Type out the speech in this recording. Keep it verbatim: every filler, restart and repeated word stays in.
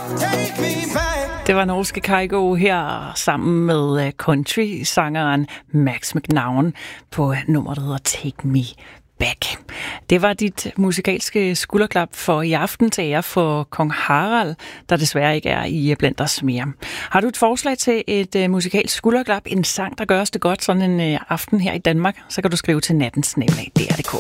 Det var norske Kygo her sammen med country-sangeren Max McNown på nummeret, der hedder Take Me Back. Det var dit musikalske skulderklap for i aften til ære for kong Harald, der desværre ikke er i blandt os mere. Har du et forslag til et uh, musikalsk skulderklap, en sang, der gør os det godt sådan en uh, aften her i Danmark, så kan du skrive til natten snabel-a D R punktum d k.